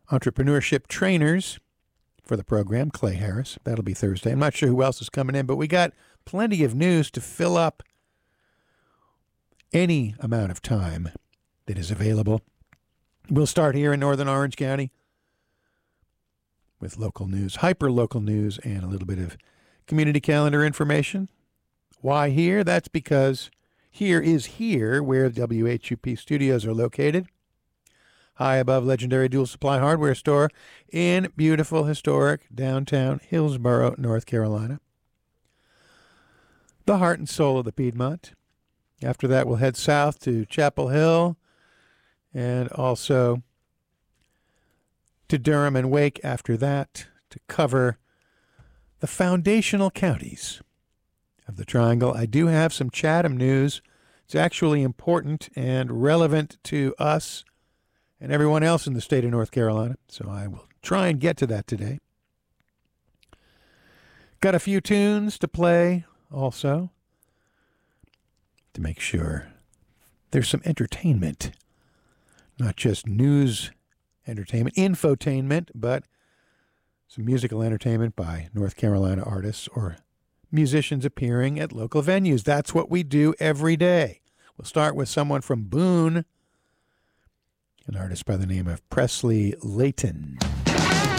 entrepreneurship trainers for the program, Clay Harris. That'll be Thursday. I'm not sure who else is coming in, but we got plenty of news to fill up any amount of time that is available. We'll start here in Northern Orange County with local news, hyper-local news, and a little bit of community calendar information. Why here? That's because here is here where WHUP studios are located, high above legendary Dual Supply Hardware store in beautiful, historic downtown Hillsborough, North Carolina. The heart and soul of the Piedmont. After that, we'll head south to Chapel Hill and also to Durham and Wake after that to cover the foundational counties of the Triangle. I do have some Chatham news. It's actually important and relevant to us and everyone else in the state of North Carolina, so I will try and get to that today. Got a few tunes to play also to make sure there's some entertainment, not just news entertainment, infotainment, but some musical entertainment by North Carolina artists or musicians appearing at local venues. That's what we do every day. We'll start with someone from Boone, an artist by the name of Presley Layton.